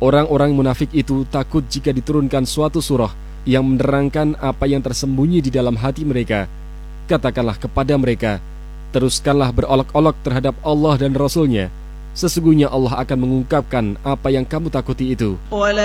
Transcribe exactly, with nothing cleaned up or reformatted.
Orang-orang munafik itu takut jika diturunkan suatu surah yang menerangkan apa yang tersembunyi di dalam hati mereka. Katakanlah kepada mereka, teruskanlah berolok-olok terhadap Allah dan Rasul-Nya. Sesungguhnya Allah akan mengungkapkan apa yang kamu takuti itu.